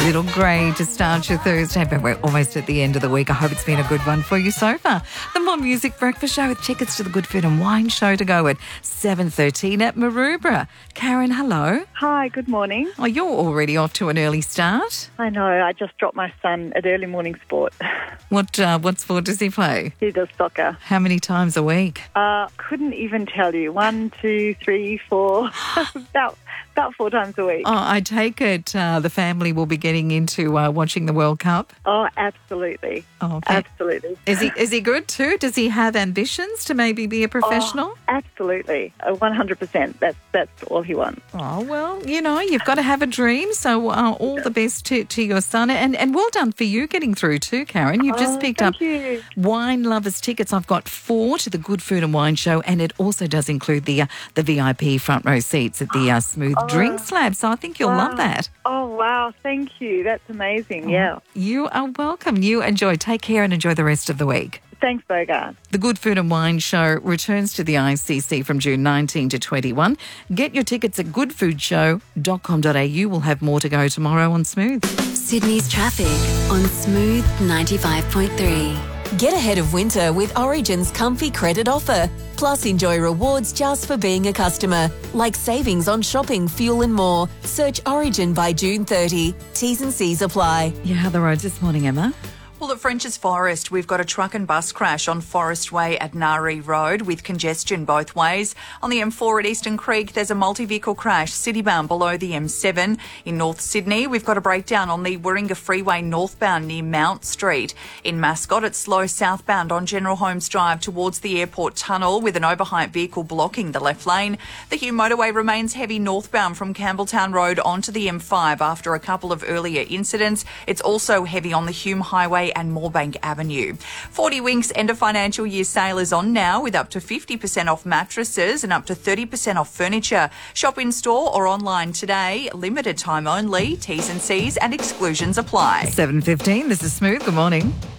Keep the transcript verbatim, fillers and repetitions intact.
little grey to start your Thursday, but we're almost at the end of the week. I hope it's been a good one for you so far. The More Music Breakfast Show with tickets to the Good Food and Wine Show to go at seven thirteen at Maroubra. Karen, hello. Hi, good morning. Oh, you're already off to an early start. I know, I just dropped my son at early morning sport. What uh, what sport does he play? He does soccer. How many times a week? Uh, couldn't even tell you. One, two, three, four. about about four times a week. Oh, I take it uh, the family will be getting into uh, watching the World Cup. Oh, absolutely. Oh, okay. Absolutely. Is he is he good too? Does he have ambitions to maybe be a professional? Oh, absolutely. Uh, one hundred percent. That's that's all he wants. Oh, well, you know, you've got to have a dream. So uh, all the best to, to your son. And, and well done for you getting through too, Karen. You've just Oh, picked thank up you. Wine Lovers tickets. I've got four to the Good Food and Wine Show, and it also does include the uh, the V I P front row seats at the uh, Smooth Drinks Lab. So I think you'll Wow. love that. Oh, wow. Thank you. That's amazing. Yeah. You are welcome. You enjoy. Take care and enjoy the rest of the week. Thanks, Bogart. The Good Food and Wine Show returns to the I C C from June nineteenth to twenty-one. Get your tickets at good food show dot com dot a u. We'll have more to go tomorrow on Smooth. Sydney's traffic on Smooth ninety-five point three. Get ahead of winter with Origin's comfy credit offer. Plus, enjoy rewards just for being a customer, like savings on shopping, fuel and more. Search Origin by June thirtieth. T's and C's apply. Yeah, how are the roads this morning, Emma? Well, at French's Forest, we've got a truck and bus crash on Forest Way at Nari Road with congestion both ways. On the M four at Eastern Creek, there's a multi-vehicle crash citybound below the M seven. In North Sydney, we've got a breakdown on the Warringah Freeway northbound near Mount Street. In Mascot, it's slow southbound on General Holmes Drive towards the airport tunnel with an overheight vehicle blocking the left lane. The Hume motorway remains heavy northbound from Campbelltown Road onto the M five after a couple of earlier incidents. It's also heavy on the Hume Highway and Moorebank Avenue. forty Winks end of financial year sale is on now with up to fifty percent off mattresses and up to thirty percent off furniture. Shop in store or online today. Limited time only. T's and C's and exclusions apply. seven fifteen, this is Smooth. Good morning.